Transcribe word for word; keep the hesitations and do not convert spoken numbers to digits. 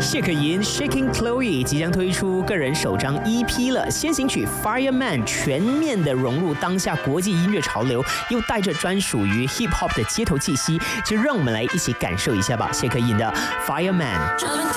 谢可寅 Shaking Chloe 即将推出个人首张 E P 了，先行曲 Fireman 全面的融入当下国际音乐潮流，又带着专属于 Hip Hop 的街头气息，就让我们来一起感受一下吧。谢可寅的 Fireman。